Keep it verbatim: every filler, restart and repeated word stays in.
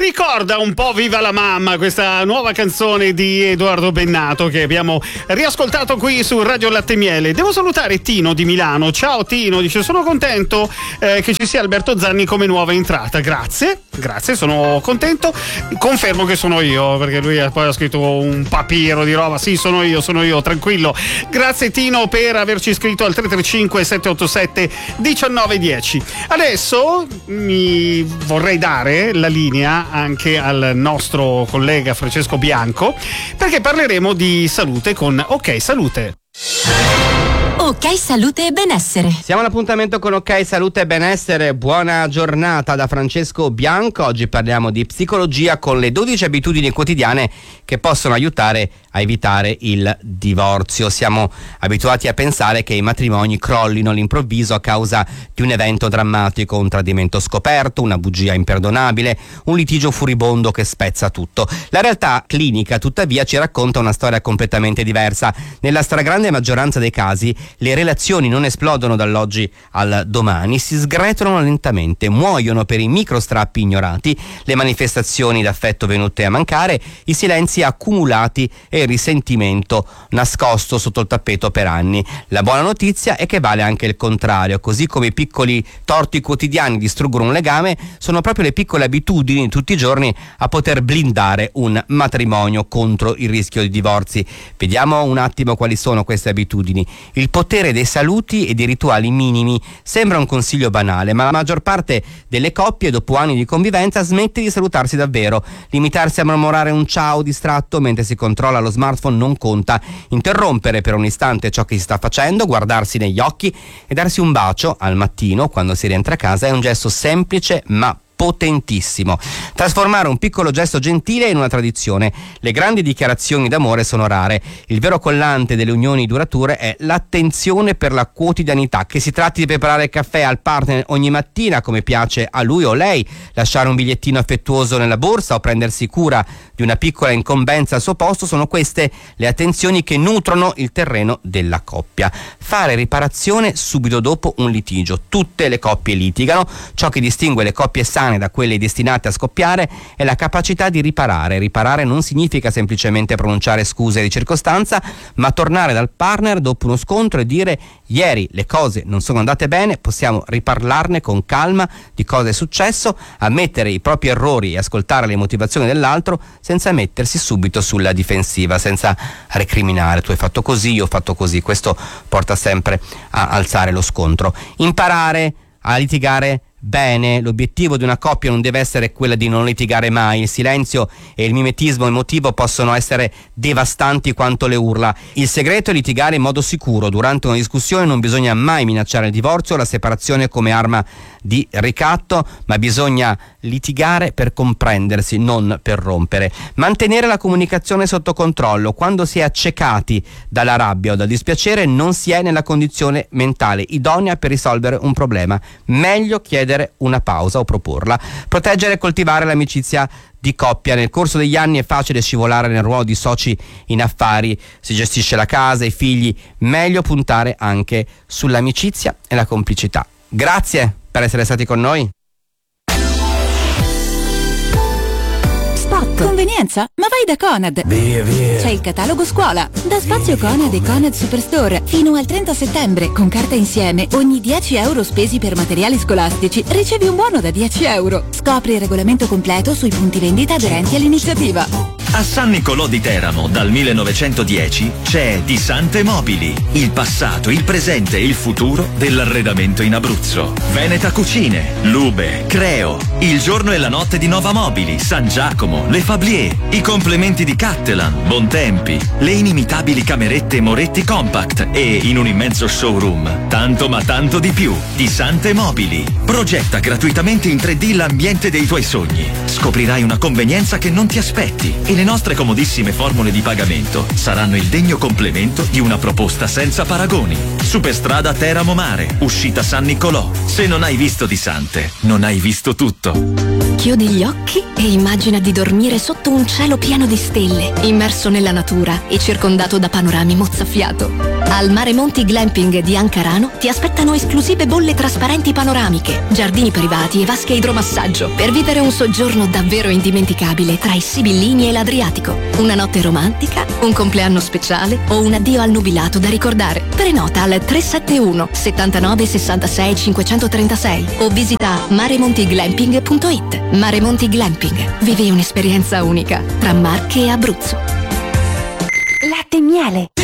ricorda un po' Viva la mamma, questa nuova canzone di Edoardo Bennato che abbiamo riascoltato qui su Radio Latte Miele. Devo salutare Tino di Milano. Ciao Tino, dice sono contento eh, che ci sia Alberto Zanni come nuova entrata. Grazie, grazie, sono contento. Confermo che sono io, perché lui ha poi ha scritto un papiro di roba. Sì, sono io, sono io, tranquillo. Grazie Tino per averci iscritto al tre tre cinque sette otto sette uno nove uno zero. Adesso mi vorrei dare la linea anche al nostro collega Francesco Bianco, perché parleremo di salute con Ok Salute. Ok Salute e Benessere. Siamo all'appuntamento con Ok Salute e Benessere. Buona giornata da Francesco Bianco. Oggi parliamo di psicologia con le dodici abitudini quotidiane che possono aiutare a evitare il divorzio. Siamo abituati a pensare che i matrimoni crollino all'improvviso a causa di un evento drammatico, un tradimento scoperto, una bugia imperdonabile, un litigio furibondo che spezza tutto. La realtà clinica, tuttavia, ci racconta una storia completamente diversa. Nella stragrande maggioranza dei casi le relazioni non esplodono dall'oggi al domani, si sgretolano lentamente, muoiono per i microstrappi ignorati, le manifestazioni d'affetto venute a mancare, i silenzi accumulati e il risentimento nascosto sotto il tappeto per anni. La buona notizia è che vale anche il contrario. Così come i piccoli torti quotidiani distruggono un legame, sono proprio le piccole abitudini di tutti i giorni a poter blindare un matrimonio contro il rischio di divorzi. Vediamo un attimo quali sono queste abitudini. Il potere dei saluti e dei rituali minimi. Sembra un consiglio banale, ma la maggior parte delle coppie dopo anni di convivenza smette di salutarsi davvero. Limitarsi a mormorare un ciao distratto mentre si controlla lo smartphone non conta. Interrompere per un istante ciò che si sta facendo, guardarsi negli occhi e darsi un bacio al mattino quando si rientra a casa è un gesto semplice ma potentissimo. Trasformare un piccolo gesto gentile in una tradizione. Le grandi dichiarazioni d'amore sono rare. Il vero collante delle unioni durature è l'attenzione per la quotidianità. Che si tratti di preparare il caffè al partner ogni mattina come piace a lui o lei, lasciare un bigliettino affettuoso nella borsa o prendersi cura di una piccola incombenza al suo posto, sono queste le attenzioni che nutrono il terreno della coppia. Fare riparazione subito dopo un litigio. Tutte le coppie litigano. Ciò che distingue le coppie sane da quelle destinate a scoppiare è la capacità di riparare. Riparare non significa semplicemente pronunciare scuse di circostanza, ma tornare dal partner dopo uno scontro e dire: ieri le cose non sono andate bene, possiamo riparlarne con calma di cosa è successo, ammettere i propri errori e ascoltare le motivazioni dell'altro senza mettersi subito sulla difensiva, senza recriminare: tu hai fatto così, io ho fatto così. Questo porta sempre a alzare lo scontro. Imparare a litigare bene. L'obiettivo di una coppia non deve essere quella di non litigare mai. Il silenzio e il mimetismo emotivo possono essere devastanti quanto le urla. Il segreto è litigare in modo sicuro. Durante una discussione non bisogna mai minacciare il divorzio o la separazione come arma di ricatto, ma bisogna litigare per comprendersi, non per rompere. Mantenere la comunicazione sotto controllo. Quando si è accecati dalla rabbia o dal dispiacere non si è nella condizione mentale idonea per risolvere un problema. Meglio chiedere una pausa o proporla. Proteggere e coltivare l'amicizia di coppia. Nel corso degli anni è facile scivolare nel ruolo di soci in affari, si gestisce la casa, i figli. Meglio puntare anche sull'amicizia e la complicità. Grazie per essere stati con noi. Convenienza? Ma vai da Conad! Via, via! C'è il catalogo scuola! Da Spazio Via, Conad e come? Conad Superstore fino al trenta settembre, con carta insieme, ogni dieci euro spesi per materiali scolastici ricevi un buono da dieci euro. Scopri il regolamento completo sui punti vendita aderenti all'iniziativa. A San Nicolò di Teramo dal millenovecentodieci c'è Di Sante Mobili, il passato, il presente e il futuro dell'arredamento in Abruzzo. Veneta Cucine, Lube, Creo, il giorno e la notte di Nova Mobili, San Giacomo, Le Fablier, i complementi di Cattelan, Bontempi, le inimitabili camerette Moretti Compact e, in un immenso showroom, tanto ma tanto di più. Di Sante Mobili. Progetta gratuitamente in tre D l'ambiente dei tuoi sogni. Scoprirai una convenienza che non ti aspetti e le nostre comodissime formule di pagamento saranno il degno complemento di una proposta senza paragoni. Superstrada Teramo Mare, uscita San Nicolò. Se non hai visto Di Sante, non hai visto tutto. Chiudi gli occhi e immagina di dormire sotto un cielo pieno di stelle, immerso nella natura e circondato da panorami mozzafiato. Al Mare Monti Glamping di Ancarano ti aspettano esclusive bolle trasparenti panoramiche, giardini privati e vasche idromassaggio per vivere un soggiorno davvero indimenticabile tra i Sibillini e l'Adriatico. Una notte romantica, un compleanno speciale o un addio al nubilato da ricordare. Prenota al tre sette uno settantanove sessantasei cinquecentotrentasei o visita maremontiglamping punto it. Mare Monti Glamping. Vivi un'esperienza unica tra Marche e Abruzzo. Latte e miele.